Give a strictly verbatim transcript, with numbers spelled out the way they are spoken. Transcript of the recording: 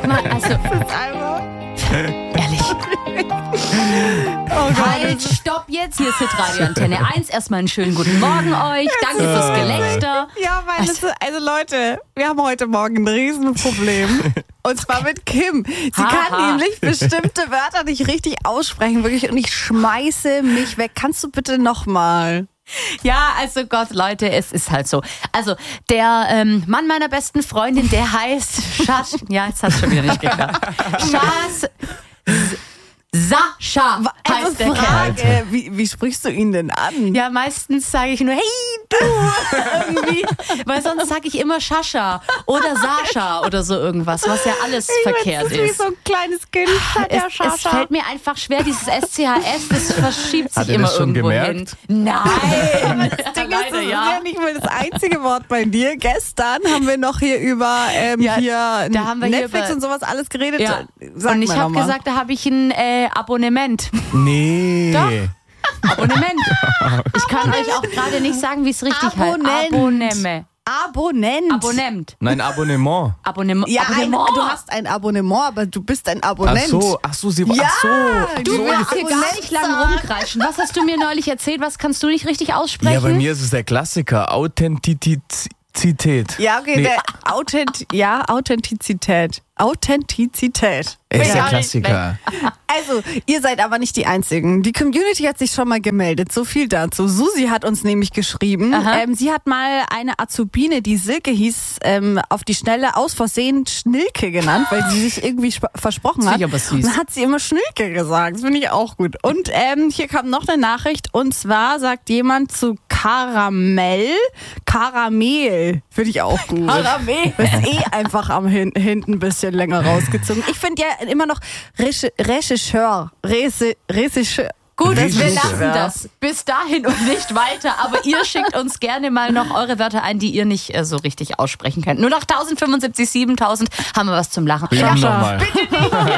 Sag mal, also... Das ist einfach... Ehrlich. Oh Gott. Halt, stopp jetzt. Hier ist Hitradio Antenne eins. Erstmal einen schönen guten Morgen euch. Danke fürs Gelächter. Ja, weil das, also Leute, wir haben heute Morgen ein Riesenproblem. Und zwar mit Kim. Sie Ha, kann ha. nämlich bestimmte Wörter nicht richtig aussprechen, wirklich. Und ich schmeiße mich weg. Kannst du bitte nochmal? Ja, also Gott, Leute, es ist halt so. Also, der ähm, Mann meiner besten Freundin, der heißt Schasch... Ja, jetzt hat es schon wieder nicht geklappt. Schaß... Sascha heißt Also der Kerl. Frage, wie, wie sprichst du ihn denn an? Ja, meistens sage ich nur, hey, du, irgendwie. Weil sonst sage ich immer Schascha oder Sascha oder so irgendwas, was ja alles verkehrt das ist. Wie ist. so ein kleines Kind. Es, Der es Schascha. fällt mir einfach schwer, dieses S C H S, das verschiebt sich Hat er immer das schon irgendwo gemerkt? hin. Nein, Das Ding ist, leider das ist ja. ja nicht mal das einzige Wort bei dir. Gestern haben wir noch hier über ähm, Ja, hier da haben wir hier Netflix über- und sowas alles geredet. Ja. Sag Und ich mal habe noch mal. gesagt, da habe ich ein äh, Abonnement. Nee. Doch. Abonnement. Ich kann euch auch gerade nicht sagen, wie es richtig Abonnent. heißt. Abonnement. Abonnent. Abonnent. Nein, Abonnement. Abonnement. Ja, ein, Abonnement. du hast ein Abonnement, aber du bist ein Ach Abonnent. so, ach so, sie Ja, ach so. Du so willst ist hier es. gar nicht lang rumkreischen. Was hast du mir neulich erzählt? Was kannst du nicht richtig aussprechen? Ja, bei mir ist es der Klassiker. Authentizität. Ja, okay, Nee. der Authent, ja, Authentizität. Authentizität. Er ist Ja, der nicht Klassiker. Also, ihr seid aber nicht die Einzigen. Die Community hat sich schon mal gemeldet. So viel dazu. Susi hat uns nämlich geschrieben. Ähm, sie hat mal eine Azubine, die Silke hieß, ähm, auf die Schnelle aus Versehen Schnilke genannt, weil sie sich irgendwie sp- versprochen Das hat. finde ich aber süß. Und dann hat sie immer Schnilke gesagt. Das finde ich auch gut. Und ähm, hier kam noch eine Nachricht. Und zwar sagt jemand zu Karamell, Karamell. Finde ich auch gut. Karamell. Das ist eh einfach am hin hinten ein bisschen länger rausgezogen. Ich finde ja immer noch Reche- Regisseur. Rese- Regisseur. Gut, wir Regisseur. lassen das bis dahin und nicht weiter. Aber ihr schickt uns gerne mal noch eure Wörter ein, die ihr nicht äh, so richtig aussprechen könnt. Nur noch tausendfünfundsiebzig, siebentausend haben wir was zum Lachen. Wir haben noch mal.